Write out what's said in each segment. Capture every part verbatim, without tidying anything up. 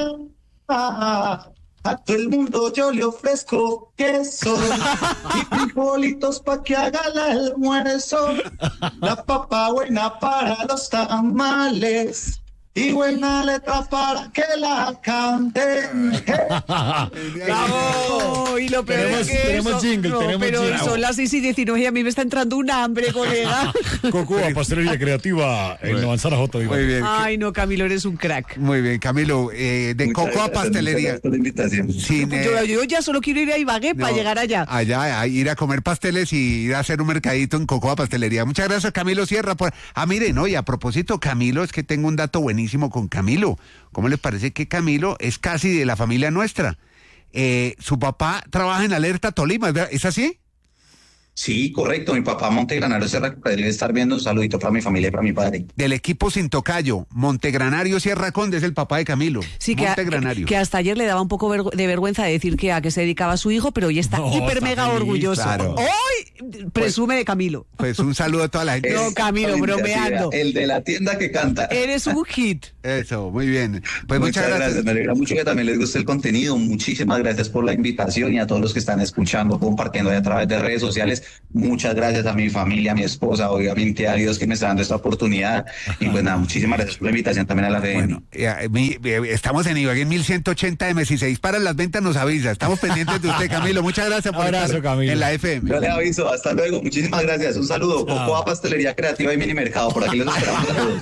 A todo el mundo yo le ofrezco queso y frijolitos pa' que haga el almuerzo. La papa buena para los tamales y buena letra para que la canten. ¡Bravo! Y lo peor Tenemos- es que tenemos eso- jingle, no, tenemos pero jingle. son las seis y diecinueve y a mí me está entrando un hambre, colega. Cocoa, pastelería creativa en Bueno. la manzana J. Muy bien, Ay, no, Camilo, eres un crack. muy bien, Camilo, eh, de Muchas Cocoa gracias, muchas Pastelería. gracias por la invitación. Sin, eh, Yo, yo ya solo quiero ir a Ibagué para no, llegar allá. Allá, a ir a comer pasteles y ir a hacer un mercadito en Cocoa Pastelería. Muchas gracias, Camilo Sierra. Por... Ah, miren, oye, a propósito, Camilo, es que tengo un dato buenísimo con Camilo. ¿Cómo les parece que Camilo es casi de la familia nuestra? Eh, su papá trabaja en Alerta Tolima, ¿verdad? ¿Es así? Sí, correcto. Mi papá Montegranario Sierra debe estar viendo. Un saludito para mi familia y para mi padre. Del equipo Sin Tocayo, Montegranario Sierra Conde es el papá de Camilo. Sí, que, a- Montegranario. que hasta ayer le daba un poco vergo- de vergüenza de decir que a qué se dedicaba su hijo, pero hoy está No, hiper está mega feliz, orgulloso. claro. Hoy presume de Camilo. Pues un saludo a toda la gente. No, Camilo, Exactamente así, bromeando. El de la tienda que canta. Eres un hit. Eso, muy bien. Pues muchas, Muchas gracias. gracias. Me alegra mucho que también les guste el contenido. Muchísimas gracias por la invitación y a todos los que están escuchando, compartiendo ahí a través de redes sociales. Muchas gracias a mi familia, a mi esposa, obviamente a Dios que me está dando esta oportunidad. Y pues nada, muchísimas gracias por la invitación también a la F M. Bueno, eh, mi- eh, estamos en Ibagué mil ciento ochenta M. Si se disparan las ventas, nos avisa. Estamos pendientes de usted, Camilo. Muchas gracias por Abrazo, estar Camilo. en la F M. Yo le aviso, hasta luego. Muchísimas gracias. Un saludo. Cocoa Pastelería Creativa y Mini Mercado. Por aquí los esperamos a todos.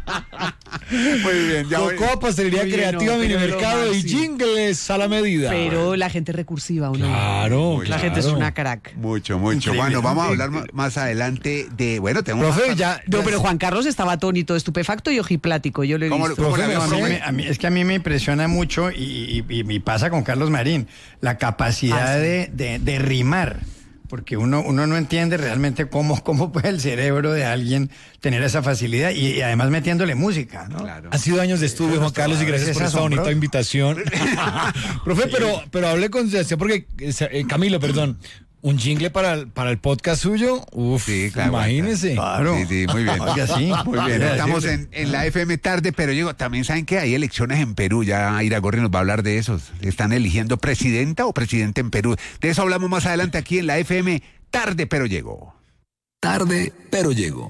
Muy bien, ya voy. Cocoa, pastelería Muy bien, creativa, no, mini pero mercado lo y máximo. jingles a la medida. Pero la gente recursiva, ¿o no? Claro, La claro. gente es una crack. Mucho, mucho. Increíble. Bueno, vamos a hablar ma- más adelante de. Bueno, tenemos. Profe, más- ya. No, ya- pero Juan Carlos estaba atónito, estupefacto y ojiplático. Yo lo he ¿Cómo lo- visto. cómo la Profe, veo, a mí profe? me- a mí- es que a mí me impresiona mucho y, y- y- y pasa con Carlos Marín, la capacidad Ah, sí. de, de- de rimar, porque uno, uno no entiende realmente cómo, cómo puede el cerebro de alguien tener esa facilidad y, y además metiéndole música, ¿no? Claro. Han sido años de estudio, Juan Carlos, y gracias Es por esta asombroso. bonita invitación. Profe, pero, pero hablé con Sebastián porque, eh, Camilo, perdón, un jingle para el, para el podcast suyo, uf, Sí, claro. imagínese. Claro. Sí, sí, muy bien. Oiga, sí. Muy bien. Estamos en, en la F M tarde, pero digo, también saben que hay elecciones en Perú. Ya Iragorri nos va a hablar de eso. Están eligiendo presidenta o presidente en Perú. De eso hablamos más adelante aquí en la F M tarde, pero llegó. Tarde, pero llego.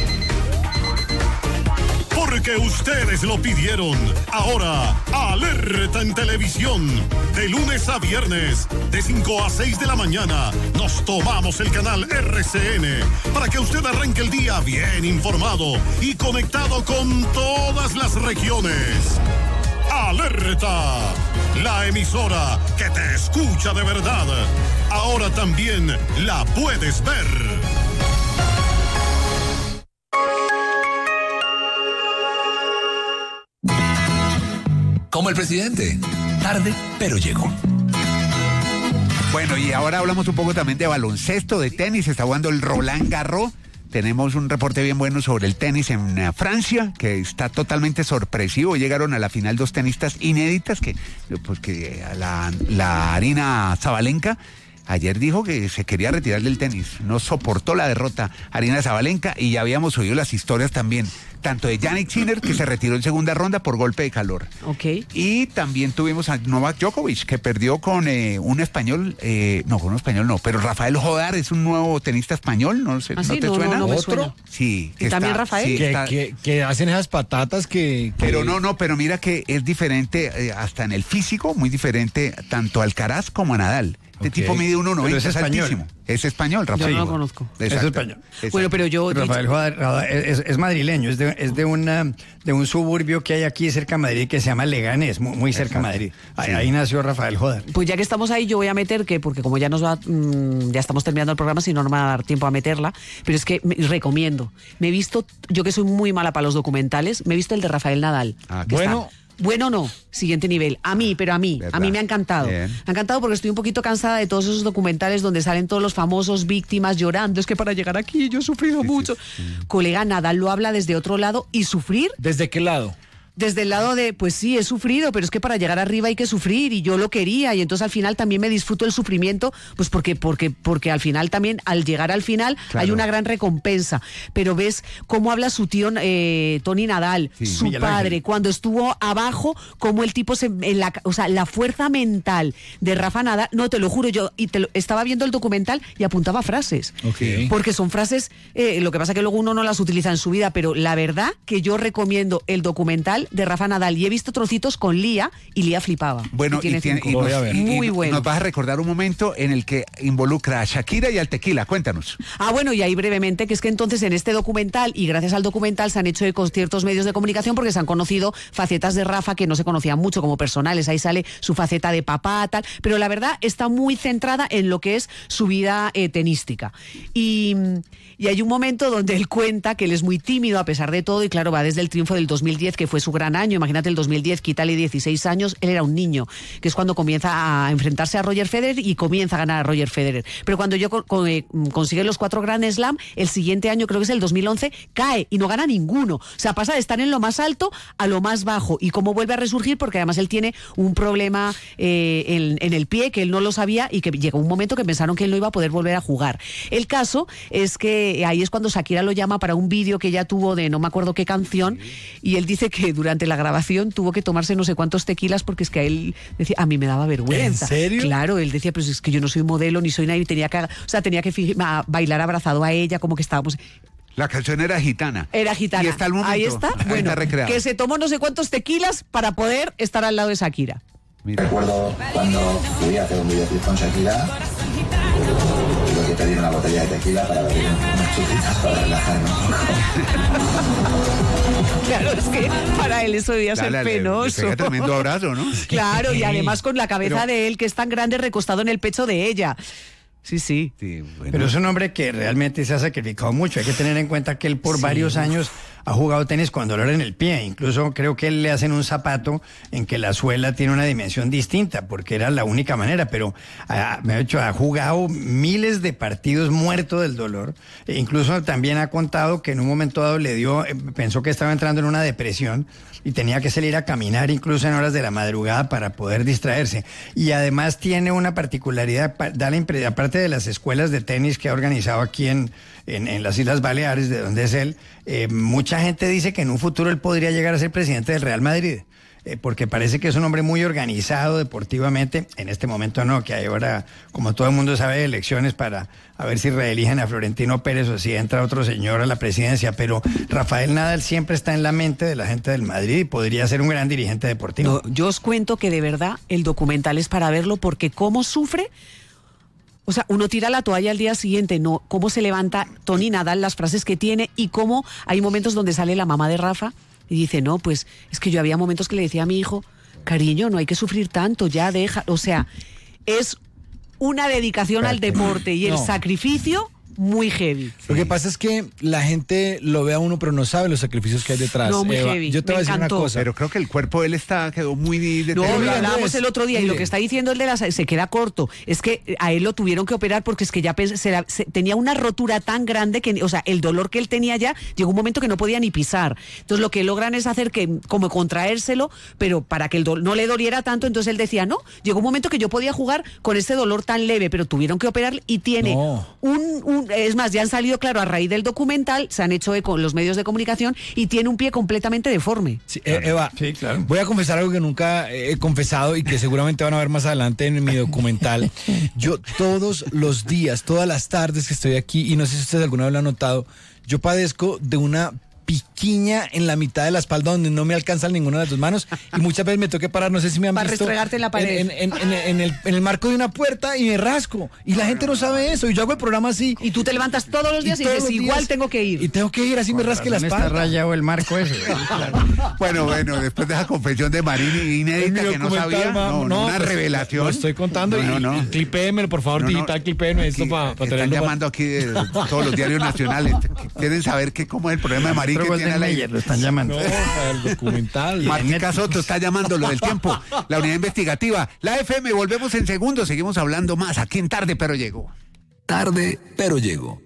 Porque ustedes lo pidieron. Ahora, alerta en televisión. De lunes a viernes, de cinco a seis de la mañana, nos tomamos el canal R C N para que usted arranque el día bien informado y conectado con todas las regiones. Alerta, la emisora que te escucha de verdad. Ahora también la puedes ver. Como el presidente. Tarde, pero llegó. Bueno, y ahora hablamos un poco también de baloncesto, de tenis. Está jugando el Roland Garros. Tenemos un reporte bien bueno sobre el tenis en eh, Francia, que está totalmente sorpresivo. Llegaron a la final dos tenistas inéditas, que pues que a la, la Arina Zabalenka ayer dijo que se quería retirar del tenis. No soportó la derrota Arina Zabalenka, y ya habíamos oído las historias también, tanto de Jannik Sinner, que se retiró en segunda ronda por golpe de calor. Ok. Y también tuvimos a Novak Djokovic, que perdió con eh, un español, eh, no, con un español no, pero Rafael Jodar es un nuevo tenista español, no sé, ¿Ah, ¿no sí? te No, no, suena? no me ¿Otro? suena. Sí. ¿Y también Rafael? sí, Que, está- que- que hacen esas patatas que... que- pero no, no, pero mira que es diferente, eh, hasta en el físico, muy diferente tanto a Alcaraz como a Nadal. Este Ok. tipo mide uno Pero noventa, es es español. altísimo. Es español, Yo Rafael. no lo Jodar. conozco. Es Exacto, español. exacto. Bueno, pero yo... Rafael Jodar, Jodar es, es madrileño, es, de, es de, una, de un suburbio que hay aquí cerca de Madrid que se llama Leganés, muy, muy cerca de Madrid. Ahí, Sí. ahí nació Rafael Jodar. Pues ya que estamos ahí, yo voy a meter que, porque como ya nos va, mm, ya estamos terminando el programa, si no, no me va a dar tiempo a meterla, pero es que me, recomiendo. Me he visto, yo que soy muy mala para los documentales, me he visto el de Rafael Nadal. Ah, que bueno. está- bueno, no, siguiente nivel. A mí, pero a mí, ¿Verdad? a mí me ha encantado. Bien. Me ha encantado porque estoy un poquito cansada de todos esos documentales donde salen todos los famosos víctimas llorando. Es que para llegar aquí yo he sufrido mucho. Colega, Nadal lo habla desde otro lado y sufrir. ¿Desde qué lado? desde el lado de, pues sí, he sufrido, pero es que para llegar arriba hay que sufrir y yo lo quería y entonces al final también me disfruto el sufrimiento, pues porque porque porque al final también, al llegar al final, Claro. hay una gran recompensa. Pero ves cómo habla su tío eh, Tony Nadal, Sí, su Miguel padre, Ángel. cuando estuvo abajo, cómo el tipo se, en la, o sea, la fuerza mental de Rafa Nadal, no te lo juro, yo y te lo, estaba viendo el documental y apuntaba frases. Ok. Porque son frases, eh, lo que pasa que luego uno no las utiliza en su vida, pero la verdad que yo recomiendo el documental de Rafa Nadal y he visto trocitos con Lía y Lía flipaba. Bueno, Y tiene y, tiene- cinco. y Lo nos, voy a ver. y- y Muy bueno. nos vas a recordar un momento en el que involucra a Shakira y al tequila. Cuéntanos. Ah, bueno, y ahí brevemente, que es que entonces en este documental, y gracias al documental, se han hecho eco ciertos medios de comunicación porque se han conocido facetas de Rafa que no se conocían mucho como personales. Ahí sale su faceta de papá, tal. Pero la verdad está muy centrada en lo que es su vida eh, tenística. Y, y hay un momento donde él cuenta que él es muy tímido a pesar de todo, y claro, va desde el triunfo del dos mil diez, que fue su gran año. Imagínate el dos mil diez, quítale dieciséis años, él era un niño, que es cuando comienza a enfrentarse a Roger Federer y comienza a ganar a Roger Federer. Pero cuando yo con- con- eh, consigue los cuatro Grand Slam, el siguiente año, creo que es el dos mil once, cae y no gana ninguno. O sea, pasa de estar en lo más alto a lo más bajo. Y cómo vuelve a resurgir, porque además él tiene un problema eh, en, en el pie que él no lo sabía y que llegó un momento que pensaron que él no iba a poder volver a jugar. El caso es que ahí es cuando Shakira lo llama para un vídeo que ella tuvo de no me acuerdo qué canción, y él dice que durante la grabación tuvo que tomarse no sé cuántos tequilas porque es que a él decía, a mí me daba vergüenza. ¿En serio? Claro, él decía, pues es que yo no soy modelo ni soy nadie, tenía que, o sea, tenía que fi- a- bailar abrazado a ella, como que estábamos. La canción era gitana. Era gitana. Y está el momento. Ahí está. Ahí Bueno, está recreado. que se tomó no sé cuántos tequilas para poder estar al lado de Shakira. Mira. Recuerdo cuando fui a hacer un videoclip con Shakira, tuve que pedir una botella de tequila para beber unas chupitas para relajarme un poco. Claro, es que para él eso debía ser Dale, le- le penoso. pega tremendo abrazo, ¿no? Claro, y además con la cabeza Pero- de él, que es tan grande, recostado en el pecho de ella. Sí, sí. Sí, bueno. Pero es un hombre que realmente se ha sacrificado mucho. Hay que tener en cuenta que él por Sí. varios años ha jugado tenis con dolor en el pie. Incluso creo que él le hacen un zapato en que la suela tiene una dimensión distinta, porque era la única manera. Pero ah, me ha hecho, ha jugado miles de partidos muerto del dolor. E incluso también ha contado que en un momento dado le dio, eh, pensó que estaba entrando en una depresión y tenía que salir a caminar incluso en horas de la madrugada para poder distraerse. Y además tiene una particularidad, pa- da la impre- aparte de las escuelas de tenis que ha organizado aquí en, en, en las Islas Baleares, de donde es él, eh, mucha gente dice que en un futuro él podría llegar a ser presidente del Real Madrid. eh, Porque parece que es un hombre muy organizado deportivamente. En este momento no, que hay ahora, como todo el mundo sabe, elecciones para a ver si reeligen a Florentino Pérez o si entra otro señor a la presidencia. Pero Rafael Nadal siempre está en la mente de la gente del Madrid y podría ser un gran dirigente deportivo. No, yo os cuento que de verdad el documental es para verlo porque cómo sufre. O sea, uno tira la toalla al día siguiente, no, cómo se levanta Tony Nadal, las frases que tiene y cómo hay momentos donde sale la mamá de Rafa y dice, no, pues es que yo había momentos que le decía a mi hijo, cariño, no hay que sufrir tanto, ya deja. O sea, es una dedicación al deporte y el No. sacrificio muy heavy. Lo que pasa es que la gente lo ve a uno, pero no sabe los sacrificios que hay detrás. No, muy Eva, heavy. yo te Me voy a decir encantó. una cosa. Pero creo que el cuerpo de él está, quedó muy No, deteriorado. lo mira, hablábamos no el es- otro día y mire. lo que está diciendo el de la se queda corto. Es que a él lo tuvieron que operar porque es que ya pens- se la- se- tenía una rotura tan grande que, o sea, el dolor que él tenía ya llegó un momento que no podía ni pisar. Entonces lo que logran es hacer que como contraérselo, pero para que el dolor no le doliera tanto. Entonces él decía, no, llegó un momento que yo podía jugar con ese dolor tan leve, pero tuvieron que operar y tiene No. un, un- es más, ya han salido, claro, a raíz del documental, se han hecho eco en los medios de comunicación y tiene un pie completamente deforme. Sí, eh, Eva, Sí, claro. voy a confesar algo que nunca he confesado y que seguramente van a ver más adelante en mi documental. Yo todos los días, todas las tardes que estoy aquí, y no sé si ustedes alguna vez lo han notado, yo padezco de una piquiña en la mitad de la espalda donde no me alcanzan ninguna de las dos manos y muchas veces me tengo que parar, no sé si me han Para visto. restregarte en la pared. En, en- en- en el, en el marco de una puerta y me rasco. Y la gente no sabe eso. Y yo hago el programa así. Y tú te levantas todos los días y, todos dices, los igual días- tengo que ir. Y tengo que ir, así me rasque la Razón está espalda. rayado el marco ese. Bueno, bueno, después de esa confesión de Marín En mi inédita que no documental, sabía, ma- no, no, una pues, revelación. Lo estoy contando No, y, no, no. y clipéenmelo, por favor, No, no. digital, clipéenme esto Aquí, para están tenerlo. pa- llamando aquí de todos los diarios nacionales. Quieren saber que cómo es el problema de Marín que tiene la Goldenmeyer, lo están llamando. No, para el documental. Martica Soto está llamando lo del tiempo, la unidad investigativa, la F M, volvemos en segundos, seguimos hablando más aquí en Tarde, pero llegó. Tarde, pero llegó.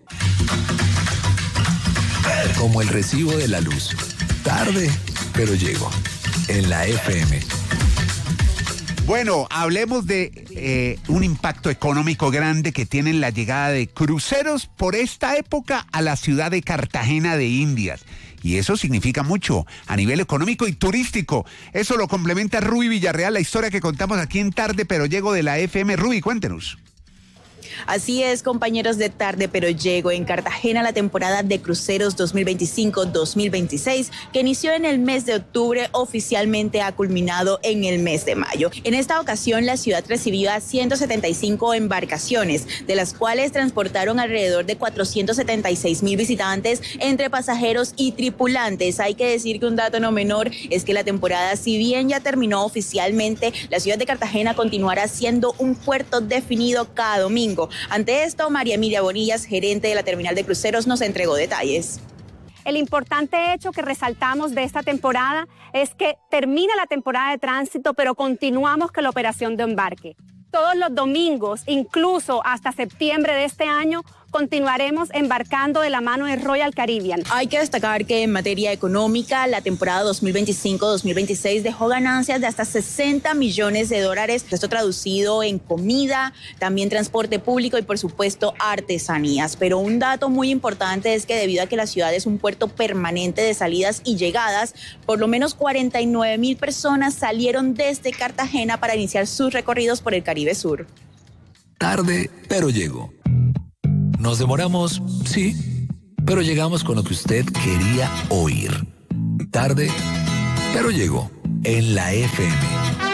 Como el recibo de la luz. Tarde, pero llegó. en la F M. Bueno, hablemos de eh, un impacto económico grande que tiene la llegada de cruceros por esta época a la ciudad de Cartagena de Indias. Y eso significa mucho a nivel económico y turístico. Eso lo complementa Ruby Villarreal, la historia que contamos aquí en Tarde Pero Llego de la F M. Ruby, cuéntenos. Así es, compañeros de Tarde Pero Llego. En Cartagena la temporada de cruceros dos mil veinticinco dos mil veintiséis, que inició en el mes de octubre, oficialmente ha culminado en el mes de mayo. En esta ocasión la ciudad recibió a ciento setenta y cinco embarcaciones, de las cuales transportaron alrededor de cuatrocientos setenta y seis mil visitantes entre pasajeros y tripulantes. Hay que decir que un dato no menor es que la temporada, si bien ya terminó oficialmente, la ciudad de Cartagena continuará siendo un puerto definido cada domingo. Ante esto, María Emilia Bonillas, gerente de la terminal de cruceros, nos entregó detalles. El importante hecho que resaltamos de esta temporada es que termina la temporada de tránsito, pero continuamos con la operación de embarque. Todos los domingos, incluso hasta septiembre de este año, continuaremos embarcando de la mano de Royal Caribbean. Hay que destacar que en materia económica, la temporada dos mil veinticinco dos mil veintiséis dejó ganancias de hasta sesenta millones de dólares. Esto traducido en comida, también transporte público y, por supuesto, artesanías. Pero un dato muy importante es que debido a que la ciudad es un puerto permanente de salidas y llegadas, por lo menos cuarenta y nueve mil personas salieron desde Cartagena para iniciar sus recorridos por el Caribe Sur. Tarde, pero llego. Nos demoramos, sí, pero llegamos con lo que usted quería oír. Tarde, pero llegó en la F M.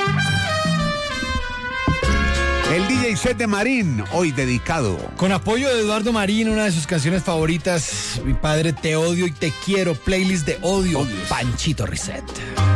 El D J set de Marín, hoy dedicado. Con apoyo de Eduardo Marín, una de sus canciones favoritas, Mi padre te odio y te quiero, playlist de odio, Panchito Reset.